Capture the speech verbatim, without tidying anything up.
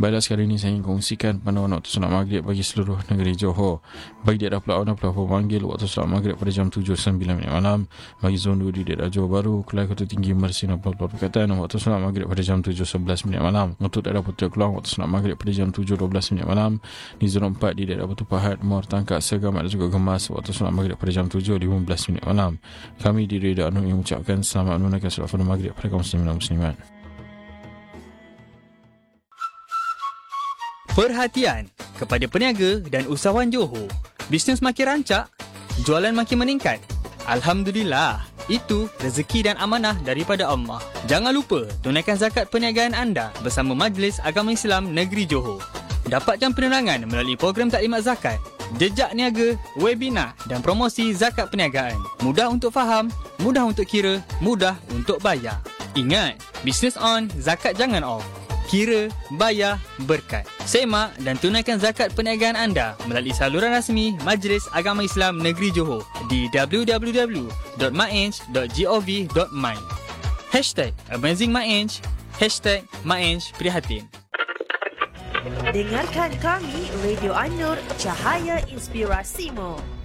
Baiklah, sekali ini saya ingin kongsikan pantauan waktu solat maghrib bagi seluruh negeri Johor. Bagi daerah Pulau Awana, Pulau Panggil, waktu solat maghrib pada jam tujuh sembilan minit malam. Bagi zon dua di daerah Johor Bahru, Kelai Kota Tinggi, Mersing dan Pulau Perkatan, waktu solat maghrib pada jam tujuh sebelas minit malam. Untuk daerah Putra Keluang, waktu solat maghrib pada jam tujuh dua belas minit malam. Di zon empat di daerah Batu Pahat, Muar Tangkak, Segamat dan juga Gemas, waktu solat maghrib pada jam tujuh lima belas minit malam. Kami di Radio Anu yang mengucapkan selamat menunaikan solat fardu maghrib pada kaum muslimin dan muslimat. Perhatian kepada peniaga dan usahawan Johor. Bisnes makin rancak, jualan makin meningkat. Alhamdulillah, itu rezeki dan amanah daripada Allah. Jangan lupa tunaikan zakat perniagaan anda bersama Majlis Agama Islam Negeri Johor. Dapatkan penerangan melalui program taklimat zakat, jejak niaga, webinar dan promosi zakat perniagaan. Mudah untuk faham, mudah untuk kira, mudah untuk bayar. Ingat, bisnes on, zakat jangan off. Kira, bayar, berkat. Semak dan tunaikan zakat perniagaan anda melalui saluran rasmi Majlis Agama Islam Negeri Johor di w w w dot maenj dot gov dot my. Hashtag Amazing Maenj, Hashtag Maenj Prihatin. Dengarkan kami, Radio An-Nur, Cahaya Inspirasimu.